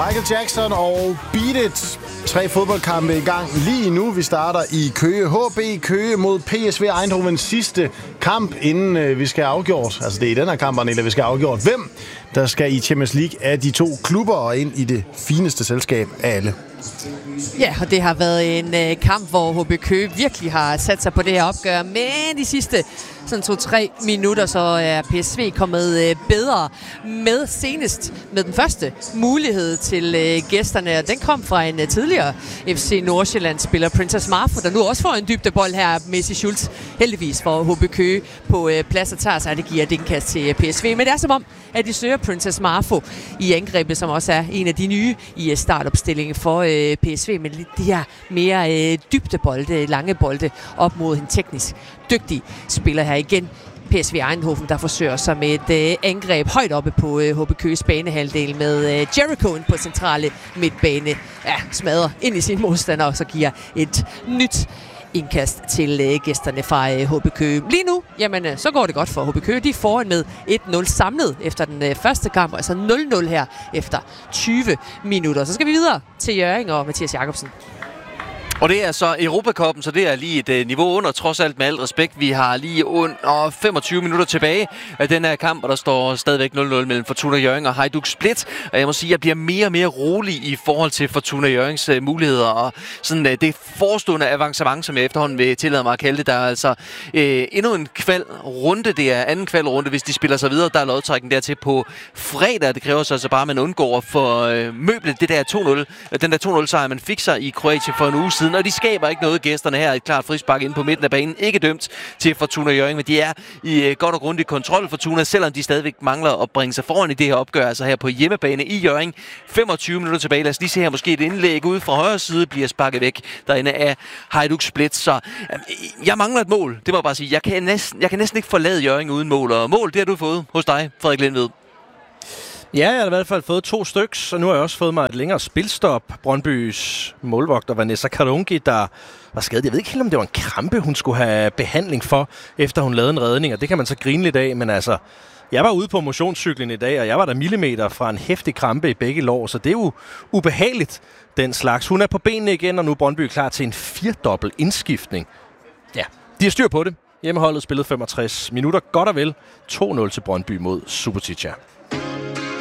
Michael Jackson og Beat It. 3 fodboldkampe i gang lige nu. Vi starter i Køge. HB Køge mod PSV Eindhoven. Sidste kamp, inden vi skal have afgjort. Altså det er i den her kamp, Arnella, vi skal have afgjort. Hvem der skal i Champions League af de 2 klubber og ind i det fineste selskab af alle. Ja, og det har været en kamp, hvor HB Køge virkelig har sat sig på det her opgør. Men de sidste sådan 2-3 minutter, så er PSV kommet bedre med senest med den første mulighed til gæsterne. Den kom fra en tidligere FC Nordsjælland-spiller, Princess Marfo, der nu også får en dybdebold her. Messi Schultz heldigvis for HB Køge på plads og tager sig, det giver et indkast til PSV. Men det er som om, at de søger Princess Marfo i angrebet, som også er en af de nye i startopstillingen for PSV. Men de her mere dybdebolde, lange bolde op mod en teknisk dygtig spiller her igen. PSV Eindhoven, der forsøger sig med et angreb højt oppe på HB Køges banehalvdel med Jericho på centrale midtbane. Ja, smadrer ind i sin modstander og så giver et nyt indkast til gæsterne fra HB Køge. Lige nu, jamen, så går det godt for HB Køge. De er foran med 1-0 samlet efter den første kamp, altså 0-0 her efter 20 minutter. Så skal vi videre til Hjørring og Mathias Jakobsen. Og det er så Europacupen, så det er lige et niveau under, trods alt med alt respekt. Vi har lige under 25 minutter tilbage af den her kamp, og der står stadigvæk 0-0 mellem Fortuna Hjørring og Hajduk Split. Og jeg må sige, at jeg bliver mere og mere rolig i forhold til Fortuna Hjørrings muligheder. Og sådan det forestående avancement, som jeg efterhånden vil tillade mig at kalde det, der er altså endnu en kvalrunde. Det er anden kvalrunde, hvis de spiller sig videre. Der er lodtrækken dertil på fredag. Det kræver så altså bare, at man undgår for møblet det der 2-0. Den der 2-0 sejr, man fik sig i Kroatien for en uge siden. Og de skaber ikke noget. Gæsterne her et klart frispark inde på midten af banen. Ikke dømt til Fortuna Hjørring, men de er i godt og grundigt kontrol, Fortuna, selvom de stadigvæk mangler at bringe sig foran i det her opgør, altså her på hjemmebane i Hjørring. 25 minutter tilbage. Lad os lige se her, måske et indlæg ude fra højre side bliver sparket væk derinde af Hajduk Split. Så jeg mangler et mål. Det må jeg bare sige. Jeg kan næsten ikke forlade Hjørring uden mål. Og mål, det har du fået hos dig, Frederik Lindved. Ja, jeg har i hvert fald fået 2 styks, og nu har jeg også fået mig et længere spilstop. Brøndbys målvogter Vanessa Karungi, der var skadet. Jeg ved ikke helt, om det var en krampe, hun skulle have behandling for, efter hun lavede en redning, og det kan man så grine lidt af, men altså, jeg var ude på motionscyklen i dag, og jeg var der millimeter fra en heftig krampe i begge lår, så det er jo ubehageligt, den slags. Hun er på benene igen, og nu er Brøndby klar til en 4-dobbelt indskiftning. Ja, de har styr på det. Hjemmeholdet spillede 65 minutter, godt og vel 2-0 til Brøndby mod Subotica.